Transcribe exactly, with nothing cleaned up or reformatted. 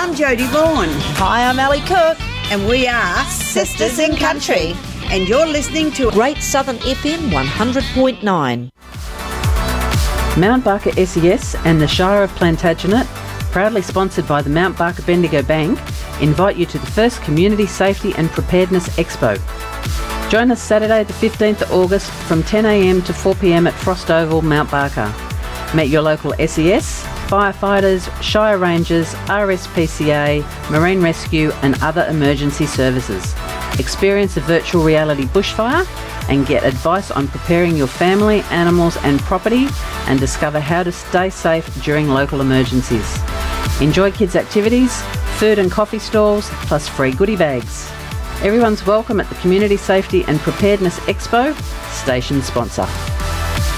I'm Jodie Vaughan. Hi, I'm Ali Cook. And we are Sisters in Country. And you're listening to Great Southern F M one hundred point nine. Mount Barker S E S and the Shire of Plantagenet, proudly sponsored by the Mount Barker Bendigo Bank, invite you to the first Community Safety and Preparedness Expo. Join us Saturday the fifteenth of August from ten a m to four p m at Frost Oval, Mount Barker. Meet your local S E S, firefighters, Shire Rangers, R S P C A, Marine Rescue and other emergency services. Experience a virtual reality bushfire and get advice on preparing your family, animals and property, and discover how to stay safe during local emergencies. Enjoy kids' activities, food and coffee stalls, plus free goodie bags. Everyone's welcome at the Community Safety and Preparedness Expo, station sponsor.